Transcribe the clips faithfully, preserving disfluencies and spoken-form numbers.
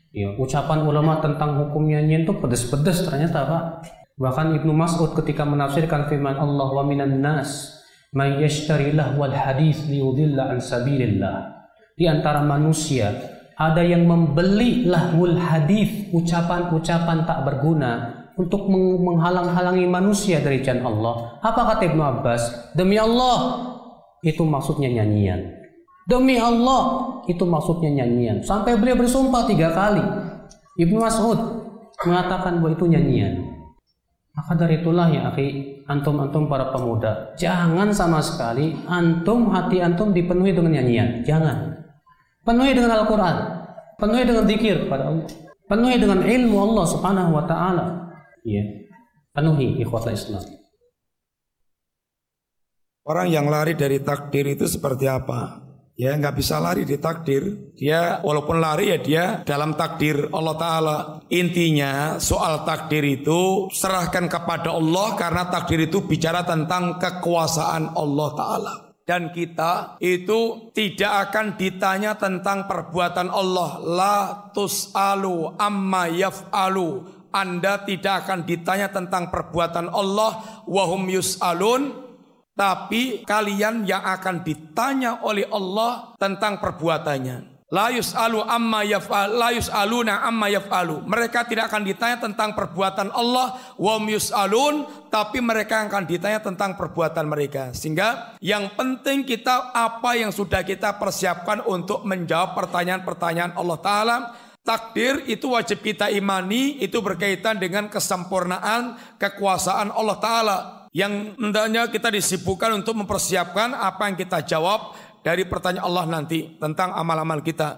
Ya, ucapan ulama tentang hukum nyanyian itu pedes-pedes ternyata, Pak. Bahkan Ibnu Mas'ud ketika menafsirkan firman Allah, wa minan nas may yashtari lahwal hadits liyudilla an sabilillah. Di antara manusia ada yang membeli lahwul hadits, ucapan-ucapan tak berguna untuk menghalang-halangi manusia dari jalan Allah. Apa kata Ibnu Abbas? Demi Allah, itu maksudnya nyanyian. Demi Allah, itu maksudnya nyanyian. Sampai beliau bersumpah tiga kali. Ibnu Mas'ud mengatakan bahwa itu nyanyian. Maka dari itulah ya akhi, antum-antum para pemuda, jangan sama sekali antum hati antum dipenuhi dengan nyanyian. Jangan. Penuhi dengan Al-Quran, penuhi dengan zikir pada Allah, penuhi dengan ilmu Allah Subhanahu wa taala. Ya. Penuhi ikhwatul Islam. Orang yang lari dari takdir itu seperti apa? Ya nggak bisa lari di takdir. Dia walaupun lari ya dia dalam takdir Allah Ta'ala. Intinya soal takdir itu serahkan kepada Allah, karena takdir itu bicara tentang kekuasaan Allah Ta'ala. Dan kita itu tidak akan ditanya tentang perbuatan Allah. La tus'alu amma yaf'alu. Anda tidak akan ditanya tentang perbuatan Allah. Wahum yus'alun. Tapi kalian yang akan ditanya oleh Allah tentang perbuatannya. La yus'alu amma yaf'al, la yus'aluna amma yaf'alu. Mereka tidak akan ditanya tentang perbuatan Allah. Wa hum yus'alun, tapi mereka akan ditanya tentang perbuatan mereka. Sehingga yang penting kita apa yang sudah kita persiapkan untuk menjawab pertanyaan-pertanyaan Allah Ta'ala. Takdir itu wajib kita imani, itu berkaitan dengan kesempurnaan kekuasaan Allah Ta'ala. Yang hendaknya kita disibukkan untuk mempersiapkan apa yang kita jawab dari pertanyaan Allah nanti tentang amal-amal kita.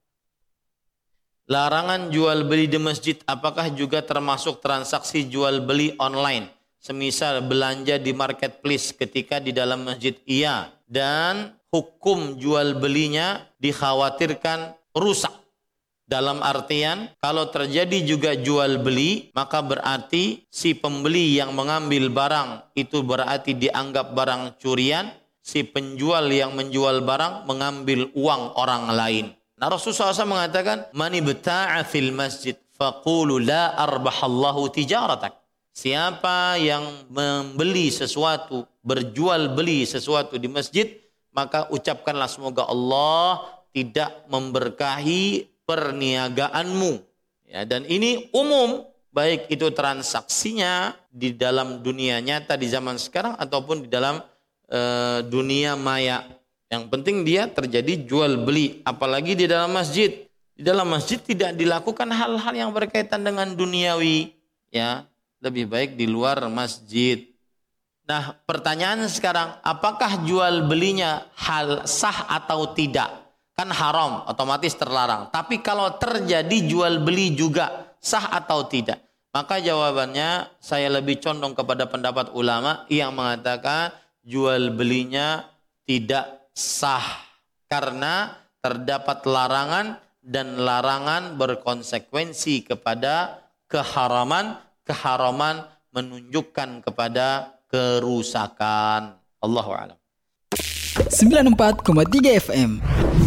Larangan jual beli di masjid apakah juga termasuk transaksi jual beli online? Semisal belanja di marketplace ketika di dalam masjid, iya. Dan hukum jual belinya dikhawatirkan rusak. Dalam artian, kalau terjadi juga jual beli, maka berarti si pembeli yang mengambil barang itu berarti dianggap barang curian, si penjual yang menjual barang mengambil uang orang lain. Nah, Rasulullah shallallahu alaihi wasallam mengatakan, "Man ibta'a fil masjid faqulu la arbahallahu tijaratak." Siapa yang membeli sesuatu, berjual beli sesuatu di masjid, maka ucapkanlah semoga Allah tidak memberkahi perniagaanmu. Ya, dan ini umum, baik itu transaksinya di dalam dunia nyata di zaman sekarang ataupun di dalam e, dunia maya. Yang penting dia terjadi jual beli, apalagi di dalam masjid. Di dalam masjid tidak dilakukan hal-hal yang berkaitan dengan duniawi, ya. Lebih baik di luar masjid. Nah, pertanyaan sekarang, apakah jual belinya hal sah atau tidak? Kan haram, otomatis terlarang. Tapi kalau terjadi jual beli juga sah atau tidak? Maka jawabannya saya lebih condong kepada pendapat ulama yang mengatakan jual belinya tidak sah. Karena terdapat larangan dan larangan berkonsekuensi kepada keharaman. Keharaman menunjukkan kepada kerusakan. Allahu a'lam. sembilan puluh empat koma tiga F M.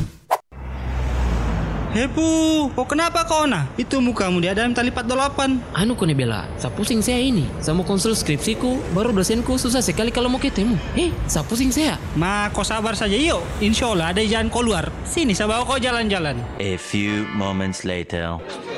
Hepu, kok kenapa kau nah? Itu mukamu dia dalam tali empat puluh delapan. Anu kone bela, sa pusing saya ini. Saya mau konsul skripsiku, baru dosenku susah sekali kalau mau ketemu. Eh, sa pusing saya. Ma, kau sabar saja yuk. Insya Allah ada jalan kau luar. Sini, saya bawa kau jalan-jalan. A few moments later.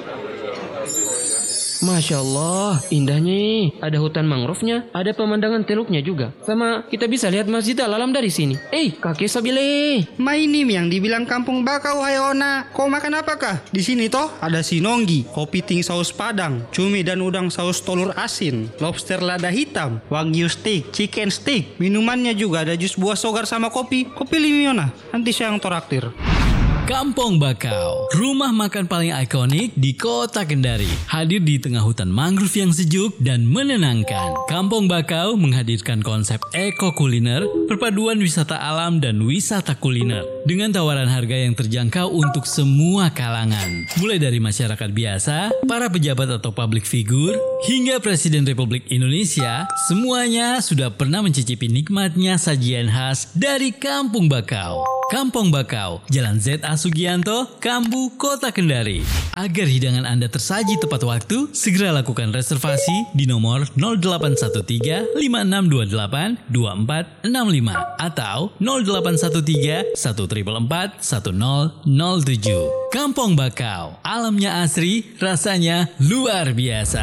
Masya Allah, indahnya. Ada hutan mangrove-nya, ada pemandangan teluknya juga. Sama kita bisa lihat masjid al-alam dari sini. Eh, kakek Sabile. Ma ini yang dibilang kampung bakau, hai Ona. Kau makan apakah? Di sini toh ada sinonggi, kopi ting saus padang, cumi dan udang saus telur asin, lobster lada hitam, wagyu steak, chicken steak. Minumannya juga ada jus buah sogar sama kopi. Kopi lima Ona. Nanti saya yang toraktir. Kampung Bakau, rumah makan paling ikonik di kota Kendari. Hadir di tengah hutan mangrove yang sejuk dan menenangkan. Kampung Bakau menghadirkan konsep eko kuliner, perpaduan wisata alam dan wisata kuliner. Dengan tawaran harga yang terjangkau untuk semua kalangan. Mulai dari masyarakat biasa, para pejabat atau public figure, hingga Presiden Republik Indonesia, semuanya sudah pernah mencicipi nikmatnya sajian khas dari Kampung Bakau. Kampung Bakau, Jalan Z A Sugianto, Kambu, Kota Kendari. Agar hidangan Anda tersaji tepat waktu, segera lakukan reservasi di nomor nol delapan satu tiga lima enam dua delapan dua empat enam lima atau nol delapan satu tiga satu empat empat satu nol nol tujuh. Kampung Bakau, alamnya asri, rasanya luar biasa.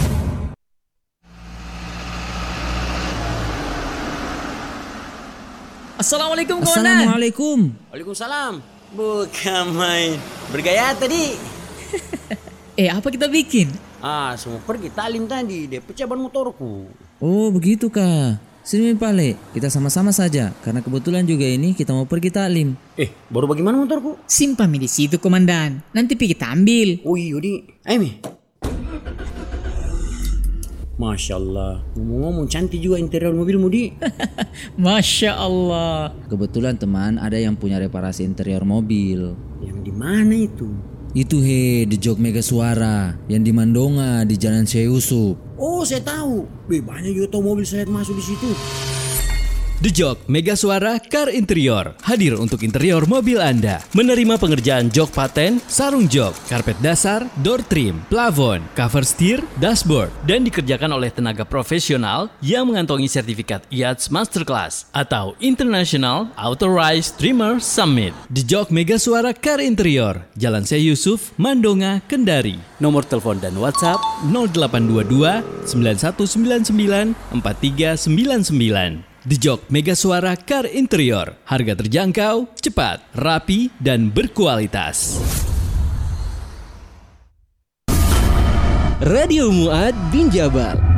Assalamualaikum kawan. Assalamualaikum. Waalaikumsalam. Bukan main. Bergaya tadi. Eh, apa kita bikin? Ah, semua pergi talim tadi. Dia pecah ban motorku. Oh, begitu kah? Sini Pale, kita sama-sama saja. Karena kebetulan juga ini kita mau pergi taklim. Eh, baru bagaimana motorku? Simpan mi di situ komandan. Nanti pergi kita ambil. Oh iya, di. Ayo mi. Masya Allah, ngomong-ngomong cantik juga interior mobilmu di. Masya Allah. Kebetulan teman ada yang punya reparasi interior mobil. Yang di mana itu? Itu he, di Jog Mega Suara, yang di Mandonga di Jalan Syekh Yusuf. Oh, saya tahu. Be, banyak juga tahu mobil saya masuk di situ. The Jog Mega Suara Car Interior hadir untuk interior mobil Anda. Menerima pengerjaan jok paten, sarung jok, karpet dasar, door trim, plafon, cover steer, dashboard, dan dikerjakan oleh tenaga profesional yang mengantongi sertifikat I A T S Masterclass atau International Authorized Trimmer Summit. The Jog Mega Suara Car Interior, Jalan Syekh Yusuf, Mandonga, Kendari. Nomor telepon dan WhatsApp nol delapan dua dua sembilan satu sembilan sembilan empat tiga sembilan sembilan. The Jog Mega Suara Car Interior. Harga terjangkau, cepat, rapi, dan berkualitas. Radio Muad bin Jabal.